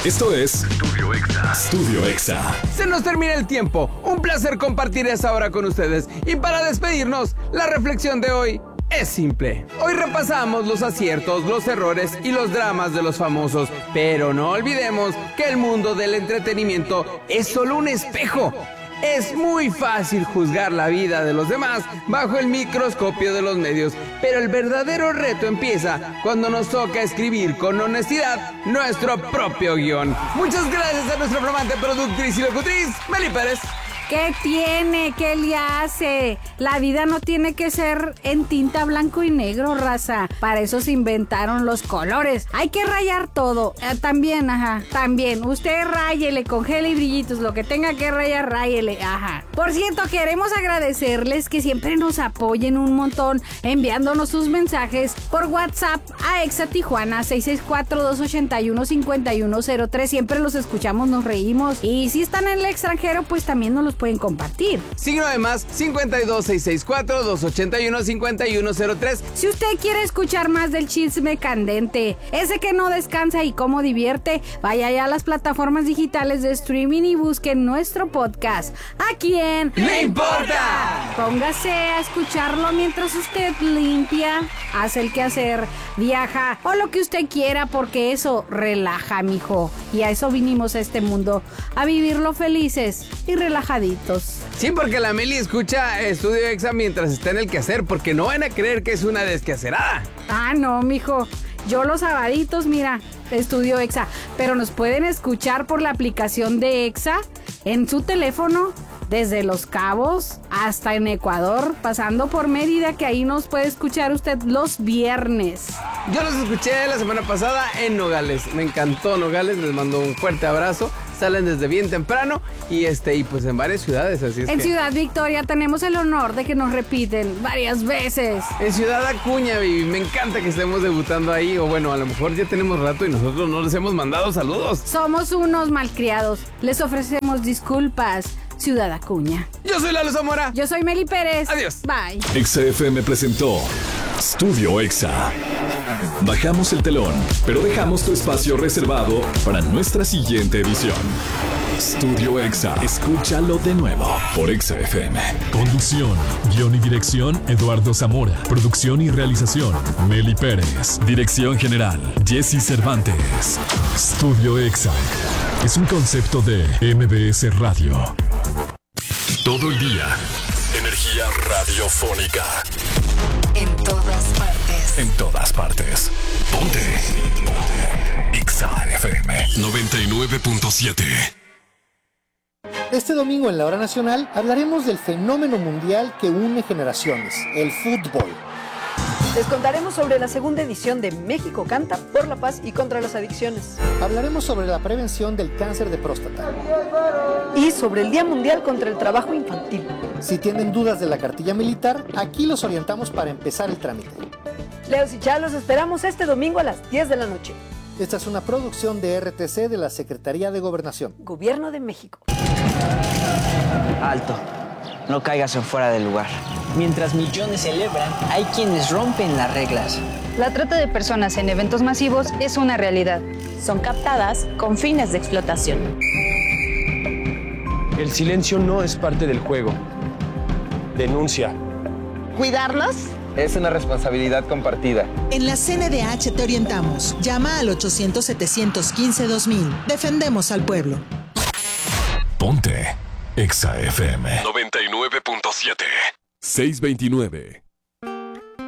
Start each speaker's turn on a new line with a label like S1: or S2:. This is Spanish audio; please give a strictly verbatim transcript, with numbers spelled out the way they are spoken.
S1: Esto es Estudio Exa. Estudio Exa.
S2: Se nos termina el tiempo. Un placer compartir esa hora con ustedes. Y para despedirnos, la reflexión de hoy es simple. Hoy repasamos los aciertos, los errores y los dramas de los famosos. Pero no olvidemos que el mundo del entretenimiento es solo un espejo. Es muy fácil juzgar la vida de los demás bajo el microscopio de los medios, pero el verdadero reto empieza cuando nos toca escribir con honestidad nuestro propio guión. Muchas gracias a nuestra flamante productriz y locutriz, Meli Pérez.
S3: ¿Qué tiene? ¿Qué le hace? La vida no tiene que ser en tinta blanco y negro, raza. Para eso se inventaron los colores. Hay que rayar todo. Eh, también, ajá. También. Usted ráyele con gel y brillitos. Lo que tenga que rayar, ráyele. Ajá. Por cierto, queremos agradecerles que siempre nos apoyen un montón enviándonos sus mensajes por WhatsApp a Exa Tijuana seis seis cuatro, dos ocho uno, cinco uno cero tres. Siempre los escuchamos, nos reímos. Y si están en el extranjero, pues también nos los pueden compartir.
S2: Signo de más cincuenta y dos, seiscientos sesenta y cuatro, doscientos ochenta y uno, cincuenta y uno cero tres.
S3: Si usted quiere escuchar más del chisme candente, ese que no descansa y cómo divierte, vaya ya a las plataformas digitales de streaming y busque nuestro podcast. ¿A quién
S2: le importa?
S3: Póngase a escucharlo mientras usted limpia, hace el quehacer, viaja o lo que usted quiera, porque eso relaja, mijo. Y a eso vinimos a este mundo, a vivirlo felices y relajaditos.
S2: Sí, porque la Meli escucha Estudio Exa mientras está en el quehacer, porque no van a creer que es una desquehacerada.
S3: Ah, no, mijo. Yo los sabaditos, mira, Estudio Exa. Pero nos pueden escuchar por la aplicación de Exa en su teléfono, desde Los Cabos hasta en Ecuador, pasando por Mérida, que ahí nos puede escuchar usted los viernes.
S2: Yo los escuché la semana pasada en Nogales. Me encantó Nogales, les mando un fuerte abrazo. Salen desde bien temprano y este y pues en varias ciudades, así es
S3: En
S2: que...
S3: Ciudad Victoria tenemos el honor de que nos repiten varias veces.
S2: En Ciudad Acuña, baby, me encanta que estemos debutando ahí. O bueno, a lo mejor ya tenemos rato y nosotros no les hemos mandado saludos.
S3: Somos unos malcriados. Les ofrecemos disculpas, Ciudad Acuña.
S2: Yo soy Lalo Zamora.
S3: Yo soy Meli Pérez.
S2: Adiós.
S3: Bye.
S1: Exa F M presentó Estudio Exa. Bajamos el telón, pero dejamos tu espacio reservado para nuestra siguiente edición. Estudio Exa. Escúchalo de nuevo por Exa F M. Conducción, guión y dirección, Eduardo Zamora. Producción y realización, Meli Pérez. Dirección general, Jessy Cervantes. Estudio Exa es un concepto de M B S Radio. Todo el día, energía radiofónica.
S4: En todas partes.
S1: En todas partes. Ponte. Ponte. Exa F M noventa y nueve punto siete.
S5: Este domingo en la Hora Nacional hablaremos del fenómeno mundial que une generaciones, el fútbol.
S6: Les contaremos sobre la segunda edición de México Canta por la paz y contra las adicciones.
S5: Hablaremos sobre la prevención del cáncer de próstata.
S6: Y sobre el Día Mundial contra el Trabajo Infantil.
S5: Si tienen dudas de la cartilla militar, aquí los orientamos para empezar el trámite.
S6: Leos y Chá, los esperamos este domingo a las diez de la noche.
S5: Esta es una producción de R T C de la Secretaría de Gobernación.
S6: Gobierno de México.
S7: Alto. No caigas en fuera del lugar. Mientras millones celebran, hay quienes rompen las reglas.
S8: La trata de personas en eventos masivos es una realidad.
S9: Son captadas con fines de explotación.
S10: El silencio no es parte del juego. Denuncia.
S11: ¿Cuidarlos?
S12: Es una responsabilidad compartida.
S13: En la C N D H te orientamos. Llama al ochocientos, setecientos quince, dos mil. Defendemos al pueblo.
S1: Ponte Exa F M noventa y nueve punto siete. seiscientos veintinueve.